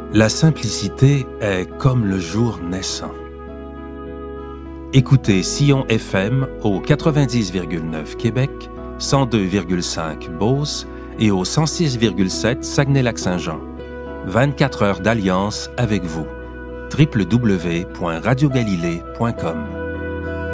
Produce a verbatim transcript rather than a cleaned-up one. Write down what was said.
La simplicité est comme le jour naissant. Écoutez Sillon F M au quatre-vingt-dix virgule neuf Québec, cent deux virgule cinq Beauce et au cent six virgule sept Saguenay-Lac-Saint-Jean. vingt-quatre heures d'alliance avec vous. w w w point radio galilée point com